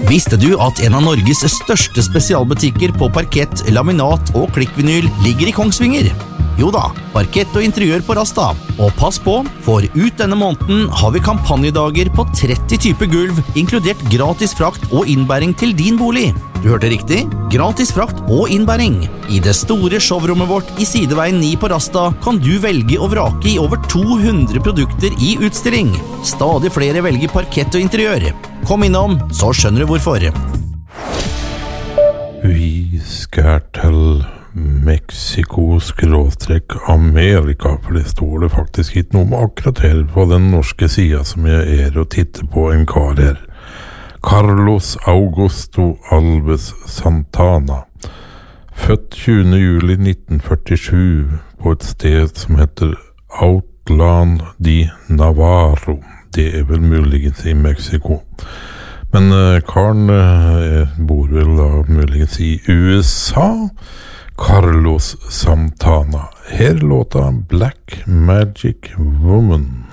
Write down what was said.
Visste du at en av Norges største spesialbutikker på parkett, laminat og klikkvinyl ligger i Kongsvinger? Jo da, parkett og interiør på Rasta. Og pass på, for ut denne måneden har vi kampanjedager på 30 typer gulv, inkludert gratis frakt og innbæring til din bolig. Du hørte riktig? Gratis frakt og innbæring. I det store showrommet vårt i Sideveien 9 på Rasta kan du velge og vrake i over 200 produkter i utstilling. Stadig flere velger parkett og interiør. Kom innom, så skjønner du hvorfor. Vi skal til Mexico/Amerika, for det står det faktisk ikke noe om akkurat her på den norske siden som jeg og titter på en kar her. Carlos Augusto Alves Santana, født 20. juli 1947 på et sted som heter Outland de Navarro. Det vel muligens i Mexico. Men karen bor vel da muligens i USA. Carlos Santana. Her låta Black Magic Woman.